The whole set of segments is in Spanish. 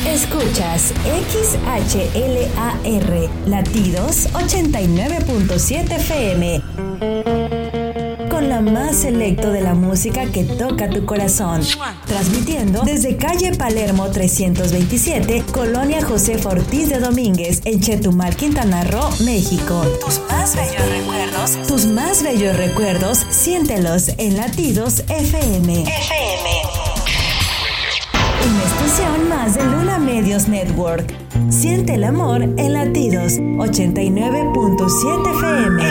Escuchas XHLAR, Latidos 89.7 FM. Con la más selecto de la música que toca tu corazón. Transmitiendo desde calle Palermo 327, Colonia Josefa Ortiz de Domínguez, en Chetumal, Quintana Roo, México. Tus más bellos recuerdos, siéntelos en Latidos FM. Una estación más de Luna Medios Network. Siente el amor en Latidos 89.7 FM.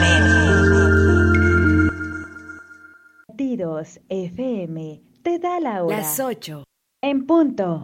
Latidos FM te da la hora. Las 8. En punto.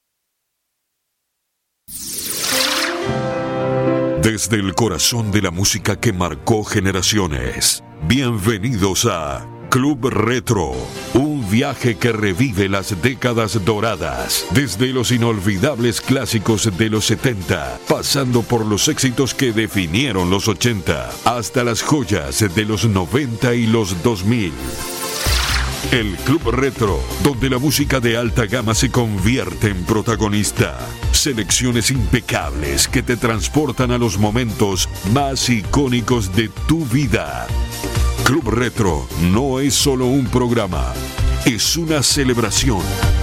Desde el corazón de la música que marcó generaciones, bienvenidos a Club Retro, un viaje que revive las décadas doradas, desde los inolvidables clásicos de los 70, pasando por los éxitos que definieron los 80, hasta las joyas de los 90 y los 2000. El Club Retro, donde la música de alta gama se convierte en protagonista. Selecciones impecables que te transportan a los momentos más icónicos de tu vida. Club Retro no es solo un programa, es una celebración.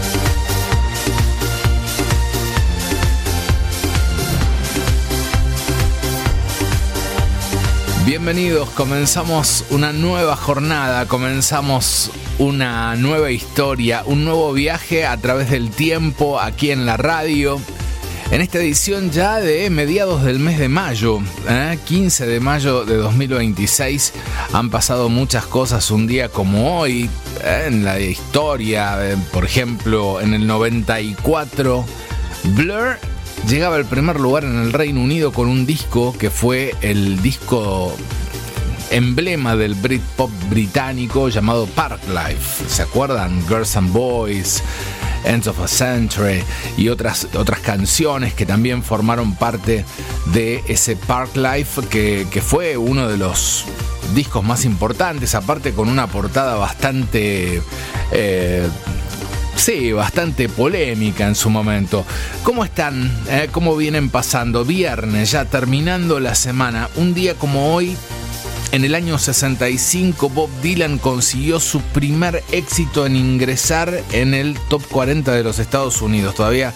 Bienvenidos, comenzamos una nueva jornada, comenzamos una nueva historia, un nuevo viaje a través del tiempo aquí en la radio. En esta edición ya de mediados del mes de mayo, 15 de mayo de 2026, han pasado muchas cosas un día como hoy, en la historia. Por ejemplo, en el 94, Blur llegaba al primer lugar en el Reino Unido con un disco que fue el disco emblema del Britpop británico llamado Parklife. ¿Se acuerdan? Girls and Boys, End of a Century y otras canciones que también formaron parte de ese Parklife que fue uno de los discos más importantes, aparte con una portada bastante bastante polémica en su momento. ¿Cómo están? ¿Cómo vienen pasando? Viernes, ya terminando la semana. Un día como hoy, en el año 65, Bob Dylan consiguió su primer éxito en ingresar en el Top 40 de los Estados Unidos. Todavía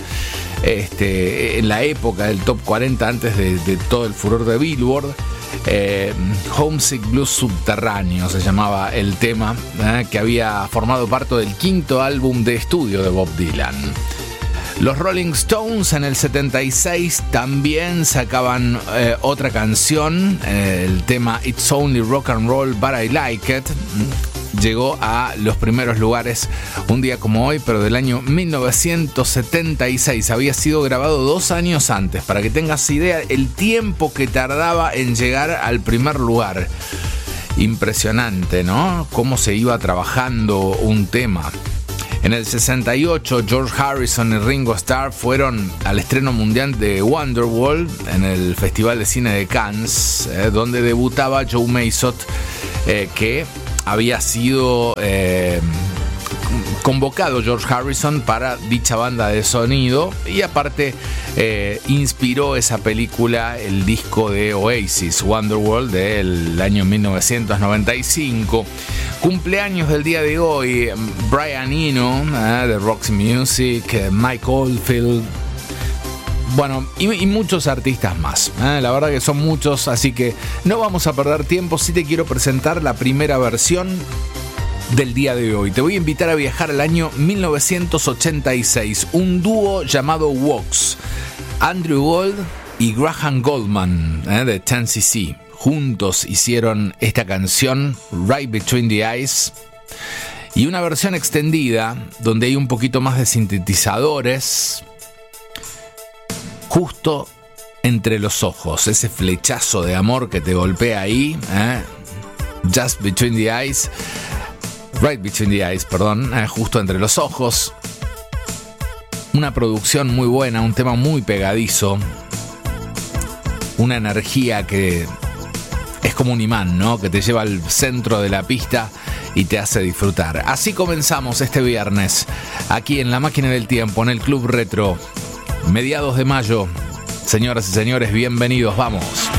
en la época del Top 40, antes de todo el furor de Billboard. Homesick Blues Subterráneo se llamaba el tema, que había formado parte del quinto álbum de estudio de Bob Dylan. Los Rolling Stones en el 76 también sacaban otra canción, el tema It's Only Rock and Roll But I Like It. Llegó a los primeros lugares un día como hoy, pero del año 1976. Había sido grabado 2 años antes, para que tengas idea el tiempo que tardaba en llegar al primer lugar. Impresionante, ¿no? Cómo se iba trabajando un tema. En el 68, George Harrison y Ringo Starr fueron al estreno mundial de Wonderwall en el Festival de Cine de Cannes, donde debutaba Joe Mason, que había sido convocado George Harrison para dicha banda de sonido, y aparte inspiró esa película el disco de Oasis, Wonderwall, del año 1995. Cumpleaños del día de hoy, Brian Eno de Roxy Music, Mike Oldfield, bueno, y muchos artistas más. La verdad que son muchos, así que no vamos a perder tiempo. Sí te quiero presentar la primera versión del día de hoy. Te voy a invitar a viajar al año 1986. Un dúo llamado Wox, Andrew Gold y Graham Goldman de 10cc. Juntos hicieron esta canción, Right Between the Eyes, y una versión extendida donde hay un poquito más de sintetizadores, justo entre los ojos, ese flechazo de amor que te golpea ahí, Just Between the Eyes, Right Between the Eyes, perdón, justo entre los ojos. Una producción muy buena, un tema muy pegadizo, una energía que es como un imán, ¿no? Que te lleva al centro de la pista y te hace disfrutar. Así comenzamos este viernes, aquí en La Máquina del Tiempo, en el Club Retro. mediados de mayo. Señoras y señores, bienvenidos, vamos.